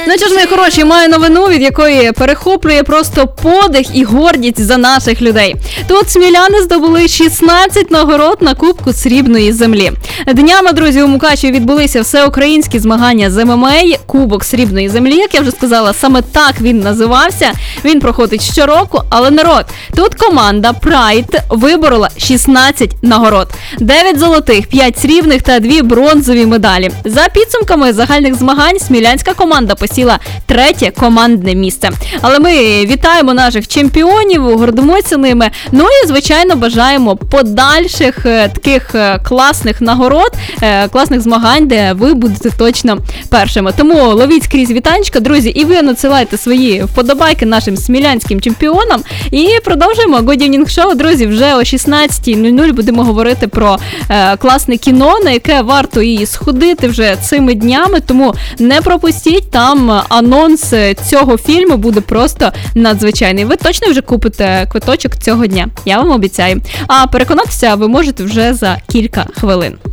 Ну що ж, мої хороші, маю новину, від якої перехоплює просто подих і гордість за наших людей. Тут сміляни здобули 16 нагород на Кубку Срібної землі. Днями, друзі, у Мукачеві відбулися всеукраїнські змагання з ММА, Кубок Срібної землі, як я вже сказала, саме так він називався. Він проходить щороку, але народ, тут команда Pride виборола 16 нагород. 9 золотих, 5 срібних та 2 бронзові медалі. За підсумками загальних змагань смілянська команда посіла 3-є командне місце. Але ми вітаємо наших чемпіонів, гордимося ними. Ну і, звичайно, бажаємо подальших таких класних нагород, класних змагань, де ви будете точно першими. Тому ловіть скрізь вітанечка, друзі, і ви надсилайте свої вподобайки нашим смілянським чемпіонам. І продовжуємо Good Evening Show, друзі, вже о 16:00 будемо говорити про класне кіно, на яке варто і сходити вже цими днями, тому не пропустіть, там анонс цього фільму буде просто надзвичайний. Ви точно вже купите квиточок цього дня, я вам обіцяю. А переконатися ви можете вже за кілька хвилин.